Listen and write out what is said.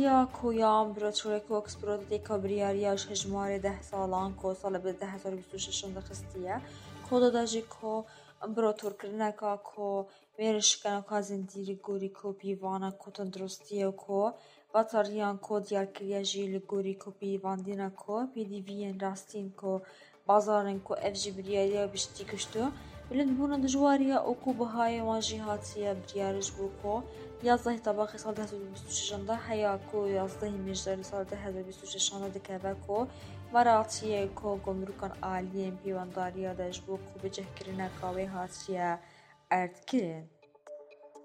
یا کویان امپراتوری کو اکسپراتوری کبریاریاش هجمار 10 سالان کو سال به 1026 دخستیه کو داداجی کو امپراتور کرنکا کو ویرشکن کا زندیری گوری کو پیوانا کو تندرستیه کو باتاریان کو دیار کریا جیل گوری کو پیواندینا کو پیدیوین راستین کو بازارن کو افجی بریاریا بشتی کشتو بلند بونا دجواريا اوكو بهاي واجهاتيا بريارج بوكو يازده طباخي سال 2026 حياكو يازده مجدري سال 2026 دكاباكو مراتيا كو گمركان عاليين بيوانداريا دجبوكو بجه كرنا كاوي هاتيا ارد كرن